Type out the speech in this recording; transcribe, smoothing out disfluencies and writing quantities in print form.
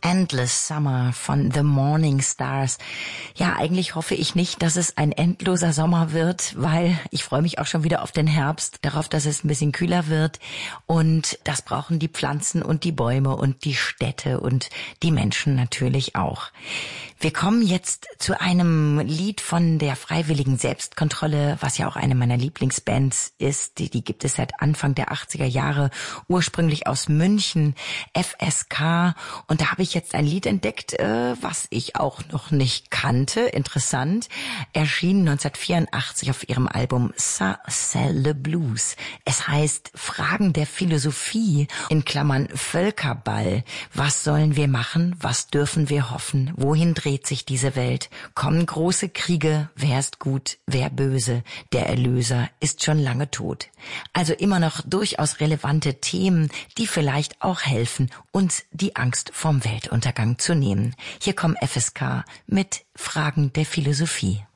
Endless Summer von The Morning Stars. Ja, eigentlich hoffe ich nicht, dass es ein endloser Sommer wird, weil ich freue mich auch schon wieder auf den Herbst, darauf, dass es ein bisschen kühler wird. Und das brauchen die Pflanzen und die Bäume und die Städte und die Menschen natürlich auch. Wir kommen jetzt zu einem Lied von der Freiwilligen Selbstkontrolle, was ja auch eine meiner Lieblingsbands ist. Die gibt es seit Anfang der 80er Jahre, ursprünglich aus München, FSK. Und da habe ich jetzt ein Lied entdeckt, was ich auch noch nicht kannte. Interessant. Erschien 1984 auf ihrem Album Ça c'est le Blues. Es heißt Fragen der Philosophie, in Klammern Völkerball. Was sollen wir machen? Was dürfen wir hoffen? Wohin dreht sich diese Welt? Kommen große Kriege? Wer ist gut? Wer böse? Der Erlöser ist schon lange tot. Also immer noch durchaus relevante Themen, die vielleicht auch helfen, uns die Angst vom Weltuntergang zu nehmen. Hier kommen FSK mit Fragen der Philosophie.